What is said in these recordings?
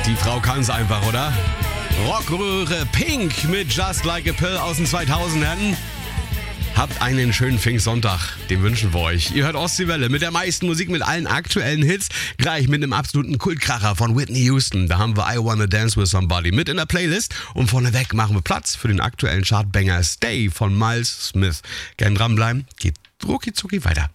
Die Frau kann's einfach, oder? Rockröhre Pink mit Just Like a Pill aus den 2000ern. Habt einen schönen Pfingstsonntag, den wünschen wir euch. Ihr hört Ostseewelle mit der meisten Musik, mit allen aktuellen Hits. Gleich mit einem absoluten Kultkracher von Whitney Houston. Da haben wir I Wanna Dance With Somebody mit in der Playlist. Und vorneweg machen wir Platz für den aktuellen Chartbanger Stay von Miles Smith. Gern dranbleiben, geht rucki zucki weiter.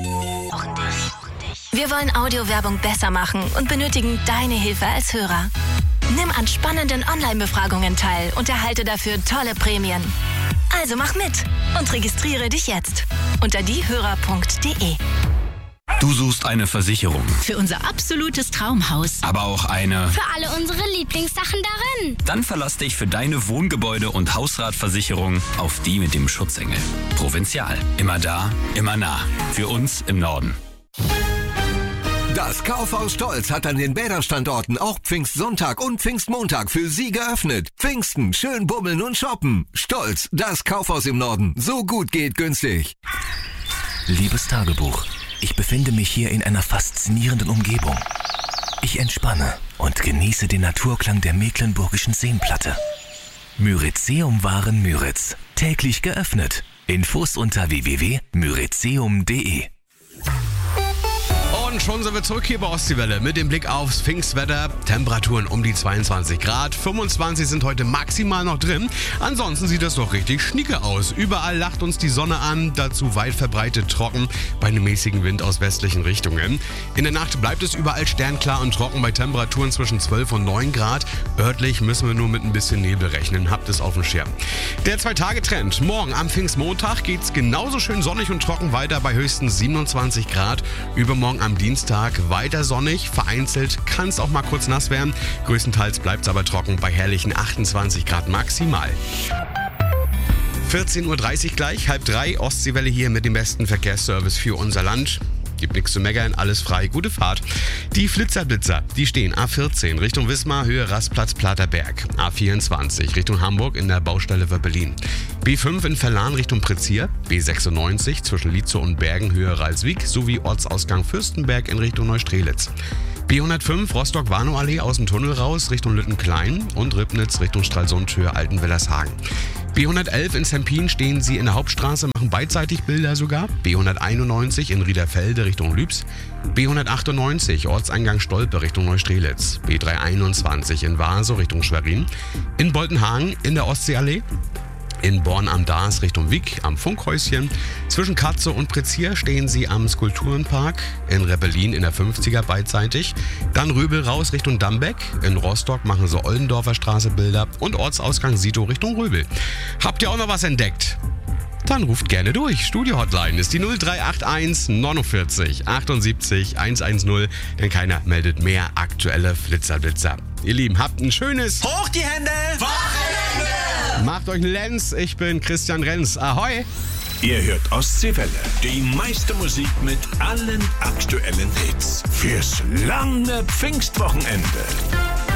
Wir wollen Audiowerbung besser machen und benötigen deine Hilfe als Hörer. Nimm an spannenden Online-Befragungen teil und erhalte dafür tolle Prämien. Also mach mit und registriere dich jetzt unter diehörer.de. Du suchst eine Versicherung, Für unser absolutes Traumhaus. aber auch eine... Für alle unsere Lieblingssachen darin. Dann verlass dich für deine Wohngebäude- und Hausratversicherung auf die mit dem Schutzengel. Provinzial. Immer da, immer nah. Für uns im Norden. Das Kaufhaus Stolz hat an den Bäderstandorten auch Pfingstsonntag und Pfingstmontag für Sie geöffnet. Pfingsten, schön bummeln und shoppen. Stolz, das Kaufhaus im Norden. So gut geht günstig. Liebes Tagebuch, ich befinde mich hier in einer faszinierenden Umgebung. Ich entspanne und genieße den Naturklang der mecklenburgischen Seenplatte. Myrizeum Waren täglich geöffnet. Infos unter www.myrizeum.de. Und schon sind wir zurück hier bei Ostseewelle mit dem Blick aufs Pfingstwetter. Temperaturen um die 22 Grad. 25 sind heute maximal noch drin. Ansonsten sieht das doch richtig schnieke aus. Überall lacht uns die Sonne an. Dazu weit verbreitet trocken bei einem mäßigen Wind aus westlichen Richtungen. In der Nacht bleibt es überall sternklar und trocken bei Temperaturen zwischen 12 und 9 Grad. Örtlich müssen wir nur mit ein bisschen Nebel rechnen. Habt es auf dem Schirm. Der 2-Tage-Trend. Morgen am Pfingstmontag geht es genauso schön sonnig und trocken weiter bei höchstens 27 Grad. Übermorgen am Dienstag weiter sonnig, vereinzelt kann es auch mal kurz nass werden. Größtenteils bleibt es aber trocken bei herrlichen 28 Grad maximal. 14.30 Uhr gleich, 2:30, Ostseewelle hier mit dem besten Verkehrsservice für unser Land. Gibt nichts zu meckern, alles frei, gute Fahrt. Die Flitzer-Blitzer, die stehen A14 Richtung Wismar, Höhe Rastplatz Platerberg. A24 Richtung Hamburg in der Baustelle Wöppelin. B5 in Verlan Richtung Prezier. B96 zwischen Lietzow und Bergen, Höhe Ralswiek sowie Ortsausgang Fürstenberg in Richtung Neustrelitz. B105 Rostock-Warnow-Allee aus dem Tunnel raus Richtung Lüttenklein und Ribnitz Richtung Stralsund, Höhe Altenwellershagen. B111 in Sempin stehen sie in der Hauptstraße, machen beidseitig Bilder sogar. B191 in Riederfelde Richtung Lübs. B198 Ortseingang Stolpe Richtung Neustrelitz. B321 in Vaso Richtung Schwerin. In Boltenhagen in der Ostseeallee. In Born am Daas Richtung Wiek am Funkhäuschen. Zwischen Katze und Prezier stehen sie am Skulpturenpark. In Rebellin in der 50er beidseitig. Dann Röbel raus Richtung Dambeck. In Rostock machen sie Oldendorfer Straße Bilder. Und Ortsausgang Sito Richtung Röbel. Habt ihr auch noch was entdeckt? Dann ruft gerne durch. Studio-Hotline ist die 0381 49 78 110, denn keiner meldet mehr aktuelle Flitzer-Blitzer. Ihr Lieben, habt ein schönes Hoch die Hände! Wochenende! Macht euch einen Lenz, ich bin Christian Renz. Ahoi! Ihr hört Ostseewelle, die meiste Musik mit allen aktuellen Hits. Fürs lange Pfingstwochenende.